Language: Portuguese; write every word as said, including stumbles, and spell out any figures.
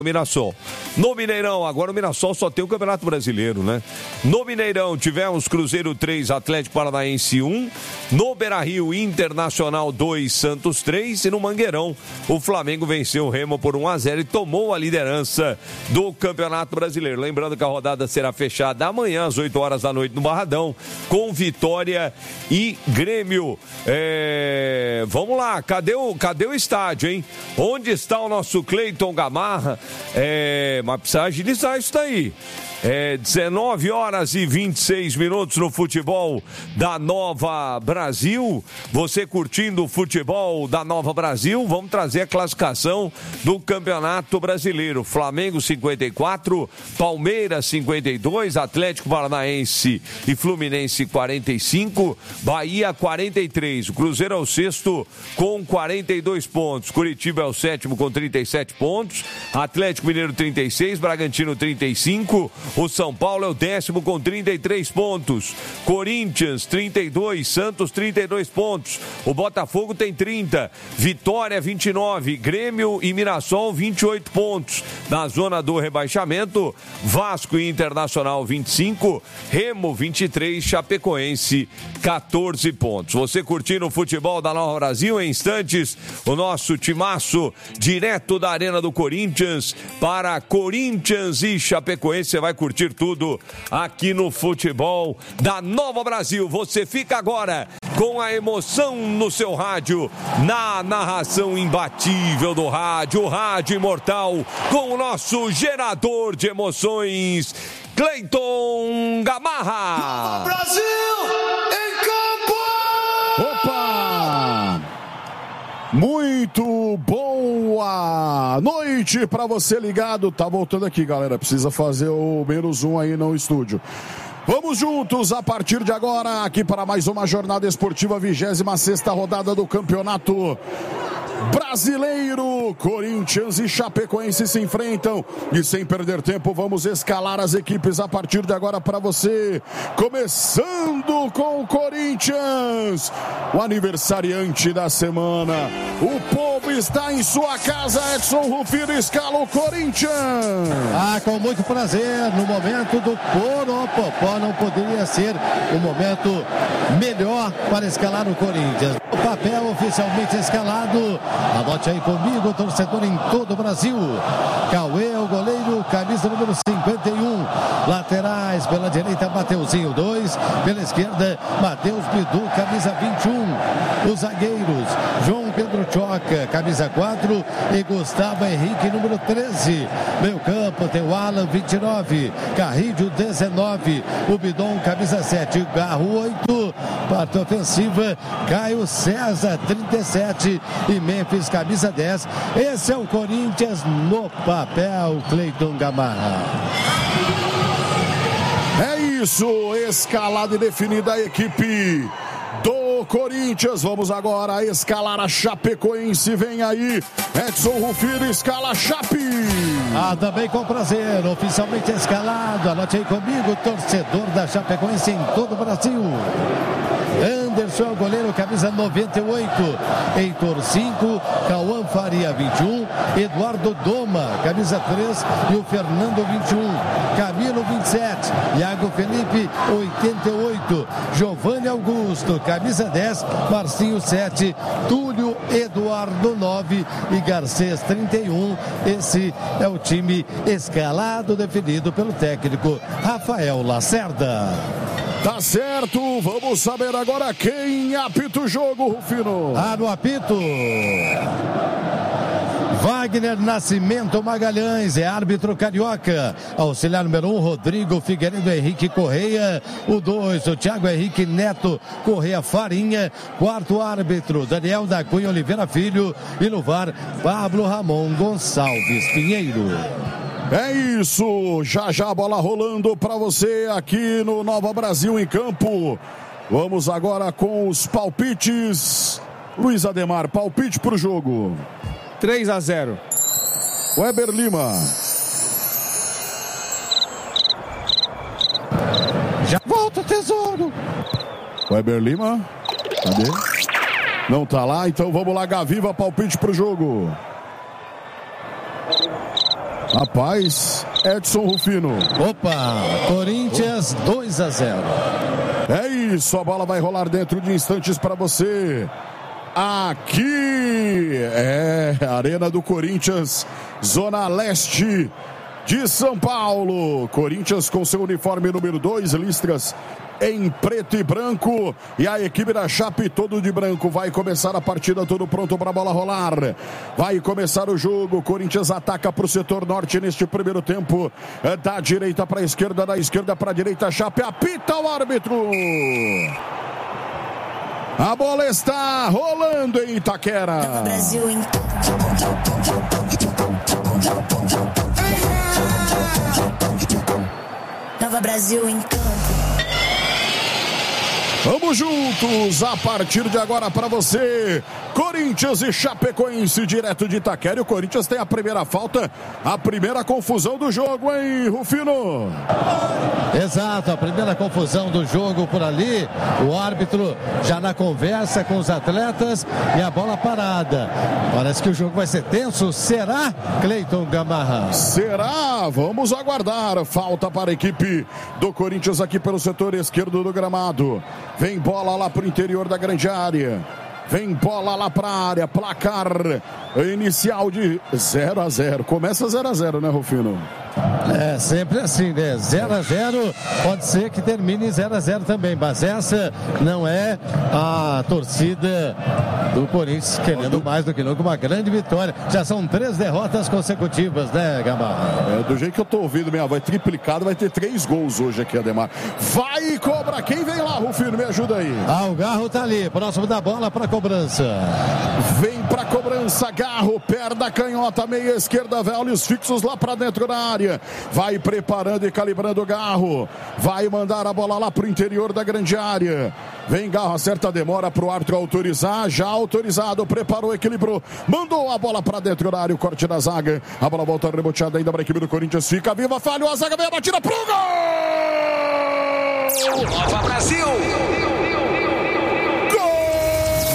Mirassol. No Mineirão, agora o Mirassol só tem o Campeonato Brasileiro, né? No Mineirão tivemos Cruzeiro três, Atlético Paranaense um. No Beira-Rio, Internacional dois, Santos três. E no Mangueirão, o Flamengo venceu o Remo por um a zero e tomou a liderança do Campeonato Brasileiro. Lembrando que a rodada será fechada amanhã às oito horas da noite no Barradão, com Vitória e Grêmio. É... Vamos lá, cadê o, cadê o estádio, hein? Onde está o nosso Cleiton Gamarra? É, mas precisa agilizar isso daí. É, dezenove horas e vinte e seis minutos no futebol da Nova Brasil. Você curtindo o futebol da Nova Brasil? Vamos trazer a classificação do Campeonato Brasileiro. Flamengo cinquenta e quatro, Palmeiras cinquenta e dois, Atlético Paranaense e Fluminense quarenta e cinco, Bahia quarenta e três. O Cruzeiro é o sexto com quarenta e dois pontos. Curitiba é o sétimo com trinta e sete pontos. Atlético Mineiro trinta e seis, Bragantino trinta e cinco. O São Paulo é o décimo com trinta e três pontos. Corinthians trinta e dois, Santos trinta e dois pontos. O Botafogo tem trinta, Vitória vinte e nove, Grêmio e Mirassol vinte e oito pontos. Na zona do rebaixamento, Vasco e Internacional vinte e cinco, Remo vinte e três, Chapecoense quatorze pontos. Você curtindo o futebol da Nova Brasil, em instantes o nosso timaço direto da Arena do Corinthians para Corinthians e Chapecoense. Você vai curtir tudo aqui no futebol da Nova Brasil. Você fica agora com a emoção no seu rádio, na narração imbatível do rádio, o rádio imortal, com o nosso gerador de emoções, Cleiton Gamarra. Nova Brasil em campo! Opa! Muito boa noite para você ligado. Tá voltando aqui, galera. Precisa fazer o menos um aí no estúdio. Vamos juntos a partir de agora aqui para mais uma jornada esportiva, vigésima sexta rodada do Campeonato Brasileiro. Corinthians e Chapecoense se enfrentam e, sem perder tempo, vamos escalar as equipes a partir de agora para você. Começando com o Corinthians, o aniversariante da semana. O povo está em sua casa. Edson Rufino escala o Corinthians. Ah, com muito prazer, no momento do Poropopó, não poderia ser um momento melhor para escalar o Corinthians. O papel oficialmente escalado. Anote aí comigo, torcedor em todo o Brasil. Cauê, o goleiro, camisa número cinquenta e um. Laterais, pela direita, Mateuzinho dois. Pela esquerda, Matheus Bidu, camisa vinte e um. Os zagueiros, João Pedro Choca, camisa quatro. E Gustavo Henrique, número treze. Meio campo tem o Alan, vinte e nove. Carrilho, dezenove. O Bidon, camisa sete. Garro, oito. Parte ofensiva, Caio César, trinta e sete. E Memphis, camisa dez. Esse é o Corinthians no papel, Cleiton Gamarra. É isso, escalada e definida a equipe do Corinthians. Vamos agora escalar a Chapecoense. Vem aí, Edson Rufino escala a Chape. Ah, também com prazer, oficialmente escalado. Anote aí comigo, torcedor da Chapecoense em todo o Brasil. Anderson é o goleiro, camisa noventa e oito. Heitor cinco, Cauã Faria vinte e um, Eduardo Doma, camisa três, e o Fernando vinte e um, Camilo vinte e sete, Iago Felipe oitenta e oito, Giovanni Augusto, camisa dez, Marcinho sete, Túlio Eduardo nove e Garcês trinta e um. Esse é o time escalado, definido pelo técnico Rafael Lacerda. Tá certo, vamos saber agora quem apita o jogo, Rufino. Ah, no apito, Wagner Nascimento Magalhães é árbitro carioca. Auxiliar número um, Rodrigo Figueiredo Henrique Correia. O dois, o Thiago Henrique Neto Correia Farinha. Quarto árbitro, Daniel da Cunha Oliveira Filho. E no V A R, Pablo Ramon Gonçalves Pinheiro. É isso, já já a bola rolando para você aqui no Nova Brasil em campo. Vamos agora com os palpites. Luiz Ademar, palpite pro jogo. três a zero. Weber Lima. Já volta, tesouro. Weber Lima, cadê? Não tá lá, então vamos lá, Gaviva, palpite pro jogo. Rapaz, Edson Rufino. Opa, Corinthians dois a zero. É isso, a bola vai rolar dentro de instantes para você. Aqui é a Arena do Corinthians, Zona Leste de São Paulo. Corinthians com seu uniforme número dois, listras em preto e branco, e a equipe da Chape todo de branco. Vai começar a partida, tudo pronto para a bola rolar. Vai começar o jogo. Corinthians ataca para o setor norte neste primeiro tempo, da direita para a esquerda, da esquerda para a direita. Chape apita o árbitro. A bola está rolando em Itaquera. Nova Brasil em Nova Brasil em campo. Vamos juntos, a partir de agora para você, Corinthians e Chapecoense, direto de Itaquera. O Corinthians tem a primeira falta, a primeira confusão do jogo, hein, Rufino? Exato, a primeira confusão do jogo por ali, o árbitro já na conversa com os atletas e a bola parada. Parece que o jogo vai ser tenso, será, Cleiton Gamarra? Será? Vamos aguardar. Falta para a equipe do Corinthians aqui pelo setor esquerdo do gramado. Vem bola lá para o interior da grande área. Vem bola lá para a área. Placar inicial de zero a zero. Começa zero a zero, né, Rufino? É sempre assim, né? zero a zero, pode ser que termine zero a zero também, mas essa não é a torcida do Corinthians querendo mais do que nunca uma grande vitória. Já são três derrotas consecutivas, né, Gamarra? É, do jeito que eu tô ouvindo minha voz triplicada, vai ter três gols hoje aqui, Ademar. Vai cobrar, quem vem lá, Rufino? Me ajuda aí. Ah, o Garro tá ali, próximo da bola para cobrança. Vem para cobrança, Garro, perna canhota, meia esquerda, vê olhos fixos lá para dentro da área. Vai preparando e calibrando o Garro. Vai mandar a bola lá pro interior da grande área. Vem Garro, acerta a demora pro árbitro autorizar. Já autorizado, preparou, equilibrou. Mandou a bola para dentro da área, o corte da zaga. A bola volta reboteada ainda para a equipe do Corinthians. Fica viva, falhou a zaga, vem a batida pro gol! Nova Brasil!